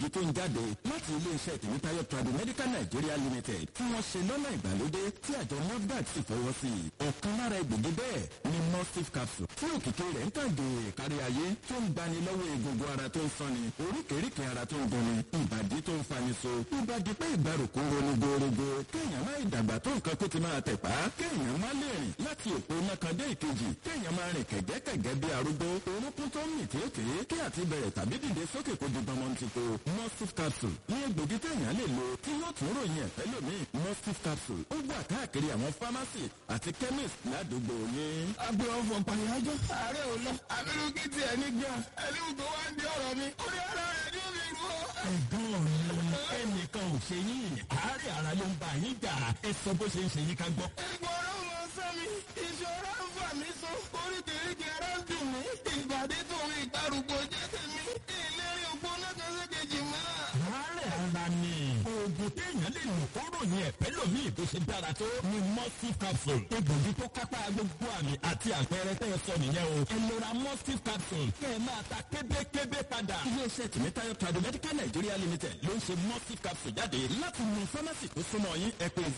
tó ń jáde láti ilé-iṣẹ́ Tèmítáyọ̀ Tradimedical Nigeria Limited tí wọ́n ṣe lọ́nà ìgbàlódé tí àjọ NAFDAC sì fọwọ́ sí. ọ̀kan lára egbògi bẹ́ẹ̀ ni Mustif capsule tí òkìkí rẹ̀ ń tàn dé kárí ayé tó ń gbani lọ́wọ́ egungun ara tó ń sanni oríkèéríkèé ara tó ń dunni ìbàdí tó ń fani so ìbàdí pé ìgbàrúkú ronú gorogo kéèyàn má ìdàgbà tó nǹkan kó ti máa tẹ̀pá kéèyàn má lè rìn láti òpó nákàndé ìkejì kéèyàn máa rìn kẹ̀gẹ́kẹ̀gẹ́ bí arúgbó orúnkún tó ń mì tètè kí àti bẹ̀rẹ̀ tàbí dìde sókè kó di gbọmọ ti ko Mustif capsule ní egbògi téèyàn lè lo tí yóò tún ròyìn ẹ̀fẹ́ lómi Mustif capsule ó wà káàkiri àwọn fámásì àti chemist ládùúgbò yín. agbe ọfọ pàyájọ ààrẹ ò lọ abirùkí ti ẹni gbà ẹni tó wá ń di ọ̀rọ̀ mi orí ara rẹ ní omi ìlú. ẹ̀gbọ́n mi ẹnìkan ò ṣe yín àárẹ̀ ara ló ń bá yín jà ẹ sọ bó ṣe ń ṣe yín ká gbọ́. ìgbọràn mọ sẹ́mi ìṣòro ń fà mí so oríkèéríkèé ara ń dùn mí ìbàdí tòun ìgbàrúgbó jẹ́ tèmi ìlérí ògbó náà kan ṣe kejì mọ́. àárẹ̀ ara ni oògùn téèyàn lè lò kó ròyìn ẹ̀fẹ́ lómi bó ṣe dára tó ni Mustif capsule egbògi tó kápá gbogbo àmì àti àpẹẹrẹ tẹ́ ẹ sọ nìyẹn o ẹ lọ ra Mustif capsule kẹ́ ẹ máa ta kébékébé padà. iléeṣẹ́ Tèmítáyọ̀ Tradimedical Nigeria Limited ló ń ṣe Mustif capsule jáde láti mú fámásì tó súnmọ́ yín ẹ pè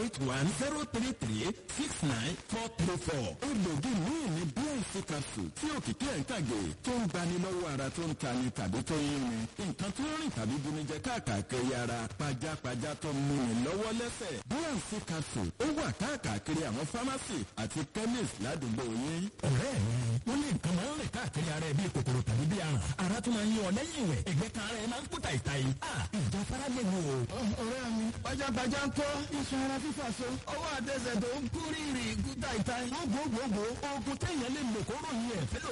08103369434. egbògi míì ní BNC capsule tí òkìkí ẹ̀ ń tàgé tó ń gbani lọ́wọ́ ara tó ń tani tàbí tó ń yún ni nǹkan tó ń rìn tàbí bunijẹ káàkiri ara pajápajá tó ń múni lọ́wọ́ lẹ́sẹ̀. BNC capsule ó wà káàkiri àwọn fámásì àti chemist ládùúgbò yín. ọ̀rẹ́ mi wọ́n ní nǹkan máa ń rìn káàkiri ara ẹ̀ bíi kòkòrò tàbí bíi aràn ara tó máa ń yún ọ lẹ́yìn ìwẹ̀ ẹ̀gbẹ́ kan ara ẹ̀ máa ń kú tàìtàì. ìjà fara lè mú o. ọ̀rẹ́ mi pajápajá ń kọ́ iṣan ara fífà so ọwọ́ àtẹsẹ̀ tó ń kú rírì kú tàìtàì. gbogbogbò oògùn téèyàn lè lò kó ròyìn ẹ̀fẹ́